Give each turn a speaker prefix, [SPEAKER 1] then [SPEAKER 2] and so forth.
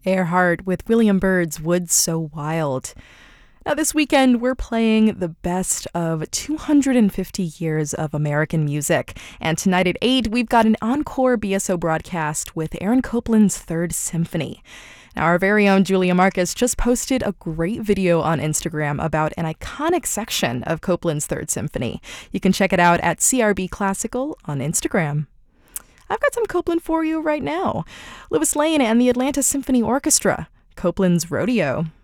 [SPEAKER 1] Earhart with William Byrd's Woods So Wild. Now, this weekend, we're playing the best of 250 years of American music. And tonight at 8, we've got an encore BSO broadcast with Aaron Copland's Third Symphony. Now, our very own Julia Marcus just posted a great video on Instagram about an iconic section of Copland's Third Symphony. You can check it out at CRB Classical on Instagram. I've got some Copland for you right now. Louis Lane and the Atlanta Symphony Orchestra, Copland's Rodeo.